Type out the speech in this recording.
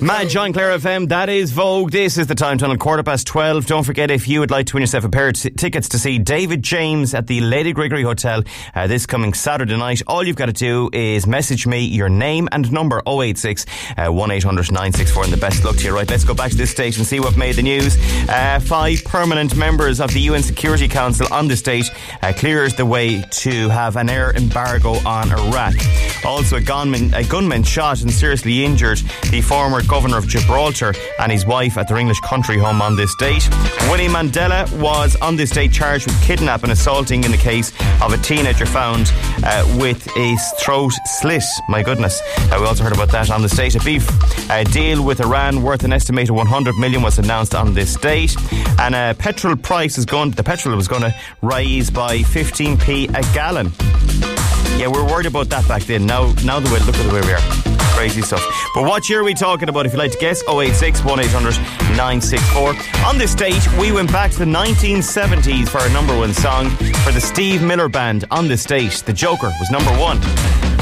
Mad John Clare FM, that is Vogue. This is the time tunnel, 12:15. Don't forget, if you would like to win yourself a pair of tickets to see David James at the Lady Gregory Hotel this coming Saturday night, all you've got to do is message me your name and number 086 1800 964, and the best luck to you. Right, let's go back to this state and see what made the news. 5 permanent members of the UN Security Council on this date clears the way to have an air embargo on Iraq. Also, a gunman shot and seriously injured the former Governor of Gibraltar and his wife at their English country home on this date. Winnie Mandela was on this date charged with kidnapping and assaulting in the case of a teenager found with a throat slit. My goodness. We also heard about that on this date. A beef deal with Iran worth an estimated 100 million was announced on this date. And petrol price was going to rise by 15p a gallon. Yeah, we were worried about that back then. Now look at the way we are. Crazy stuff. But what year are we talking about? If you'd like to guess, 086 1800 964. On this date, we went back to the 1970s for our number one song for the Steve Miller Band. On this date, The Joker was number one.